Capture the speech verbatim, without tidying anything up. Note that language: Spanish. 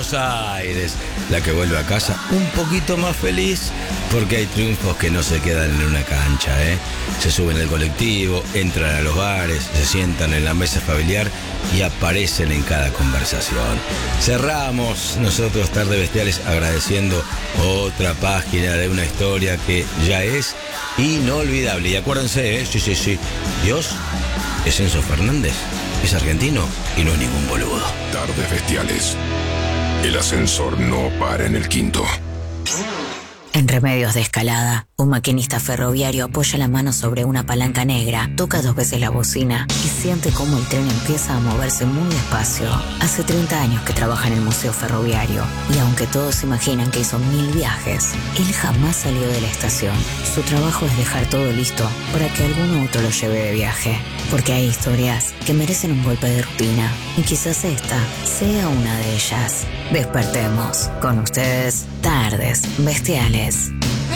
Buenos Aires, la que vuelve a casa un poquito más feliz porque hay triunfos que no se quedan en una cancha, ¿eh? Se suben al colectivo, entran a los bares, se sientan en la mesa familiar y aparecen en cada conversación. Cerramos nosotros Tardes Bestiales agradeciendo otra página de una historia que ya es inolvidable. Y acuérdense, ¿eh? sí, sí, sí, Dios es Enzo Fernández, es argentino y no es ningún boludo. Tardes Bestiales. El ascensor no para en el quinto. En Remedios de Escalada, un maquinista ferroviario apoya la mano sobre una palanca negra, toca dos veces la bocina y siente cómo el tren empieza a moverse muy despacio. Hace treinta años que trabaja en el Museo Ferroviario y aunque todos imaginan que hizo mil viajes, él jamás salió de la estación. Su trabajo es dejar todo listo para que algún otro lo lleve de viaje, porque hay historias que merecen un golpe de rutina y quizás esta sea una de ellas. Despertemos con ustedes Tardes Bestiales.